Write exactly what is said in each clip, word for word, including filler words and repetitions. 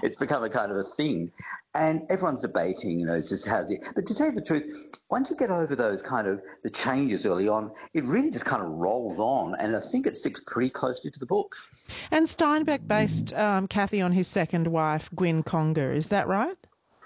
it's become a kind of a thing. And everyone's debating, you know, it's just how the... But to tell you the truth, once you get over those kind of the changes early on, it really just kind of rolls on, and I think it sticks pretty closely to the book. And Steinbeck based um, Cathy on his second wife, Gwyn Conger, is that right?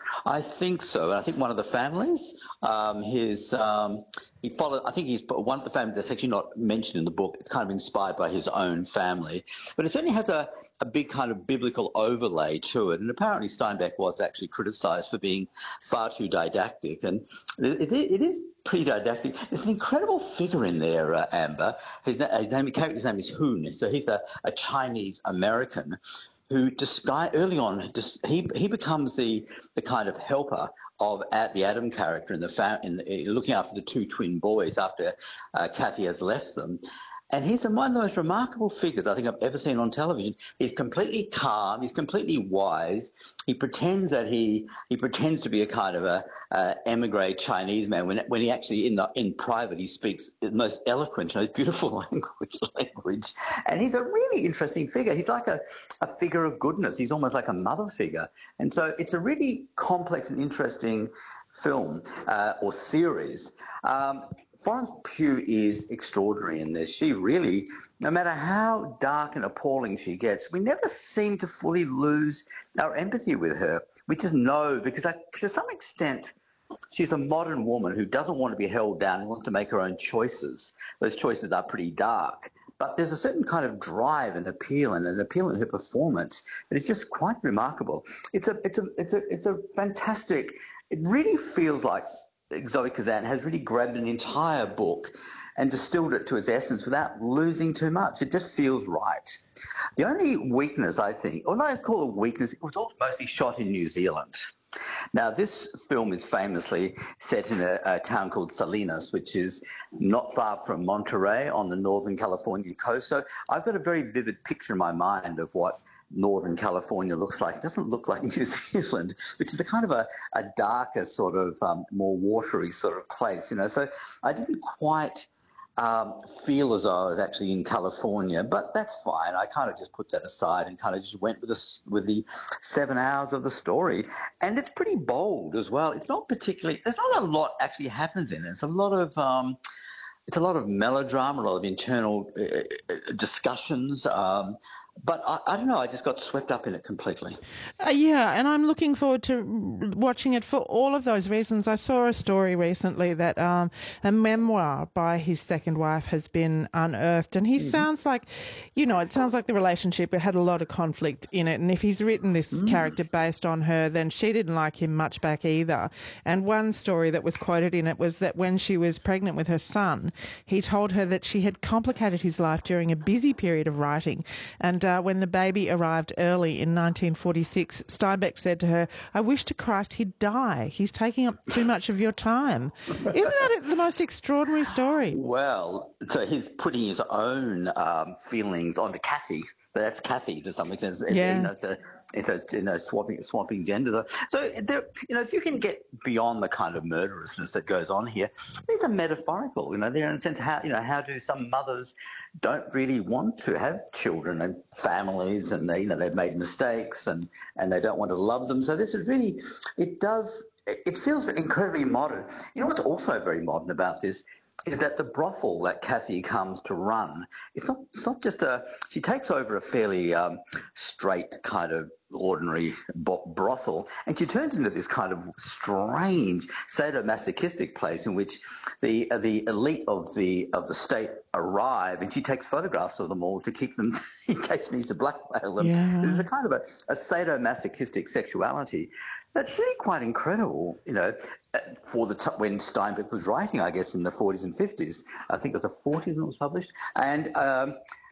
I think so. I think one of the families, um, his, um, he followed, I think he's one of the families that's actually not mentioned in the book. It's kind of inspired by his own family. But it certainly has a, a big kind of biblical overlay to it. And apparently Steinbeck was actually criticised for being far too didactic. And it, it, it is pretty didactic. There's an incredible figure in there, uh, Amber. His, his, name, his character's name is Hoon. So he's a, a Chinese-American who disguise early on, just, he he becomes the the kind of helper of at the Adam character in the, fa- in the looking after the two twin boys after uh, Cathy has left them. And he's one of the most remarkable figures I think I've ever seen on television. He's completely calm. He's completely wise. He pretends that he he pretends to be a kind of a, a emigre Chinese man when when he actually in the in private he speaks the most eloquent, most beautiful language language. And he's a really interesting figure. He's like a, a figure of goodness. He's almost like a mother figure. And so it's a really complex and interesting film uh, or series. Um, Florence Pugh is extraordinary in this. She really, no matter how dark and appalling she gets, we never seem to fully lose our empathy with her. We just know because I, to some extent she's a modern woman who doesn't want to be held down and wants to make her own choices. Those choices are pretty dark. But there's a certain kind of drive and appeal and an appeal in her performance that is just quite remarkable. It's a, it's a, it's a, it's a fantastic, it really feels like Zoe Kazan has really grabbed an entire book and distilled it to its essence without losing too much. It just feels right. The only weakness, I think, or I call it weakness, it was all mostly shot in New Zealand. Now, this film is famously set in a, a town called Salinas, which is not far from Monterey on the northern California coast. So I've got a very vivid picture in my mind of what Northern California looks like. It doesn't look like New Zealand, which is a kind of a, a darker sort of um, more watery sort of place, you know. So I didn't quite um, feel as though I was actually in California, but that's fine. I kind of just put that aside and kind of just went with the, with the seven hours of the story. And it's pretty bold as well. It's not particularly, there's not a lot actually happens in it. It's a lot of, um, it's a lot of melodrama, a lot of internal uh, discussions, um, But I, I don't know, I just got swept up in it completely. Uh, yeah, and I'm looking forward to watching it for all of those reasons. I saw a story recently that um, a memoir by his second wife has been unearthed, and he mm. sounds like, you know, it sounds like the relationship it had a lot of conflict in it, and if he's written this mm. character based on her, then she didn't like him much back either. And one story that was quoted in it was that when she was pregnant with her son, he told her that she had complicated his life during a busy period of writing, and Uh, when the baby arrived early in nineteen forty-six, Steinbeck said to her, "I wish to Christ he'd die. He's taking up too much of your time." Isn't that the most extraordinary story? Well, so he's putting his own um, feelings onto Cathy. That's Cathy to some extent. Yeah. You know, it's a, it's a, you know, swapping, swapping gender. So, there, you know, if you can get beyond the kind of murderousness that goes on here, these are metaphorical. You know, they're in a sense how, you know, how do some mothers don't really want to have children and families, and they, you know, they've made mistakes and, and they don't want to love them. So this is really, it does, it feels incredibly modern. You know what's also very modern about this is that the brothel that Cathy comes to run, it's not, it's not just a, she takes over a fairly um, straight kind of ordinary brothel, and she turns into this kind of strange sadomasochistic place in which the uh, the elite of the of the state arrive, and she takes photographs of them all to keep them in case she needs to blackmail them. Yeah. There's a kind of a, a sadomasochistic sexuality that's really quite incredible, you know, for the t- when Steinbeck was writing, I guess, in the forties and fifties. I think it was the forties when it was published, and um,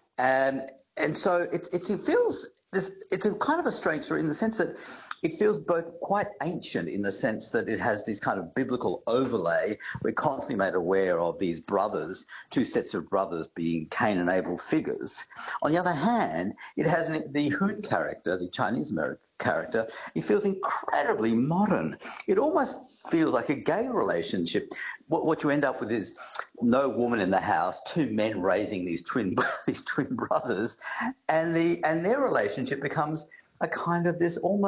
and and so it, it, it feels this. It's a kind of a strange story in the sense that it feels both quite ancient in the sense that it has this kind of biblical overlay. We're constantly made aware of these brothers, two sets of brothers being Cain and Abel figures. On the other hand, it has an, the Hoon character, the Chinese-American character, he feels incredibly modern. It almost feels like a gay relationship. What, what you end up with is no woman in the house, two men raising these twin these twin brothers, and the and their relationship becomes a kind of this almost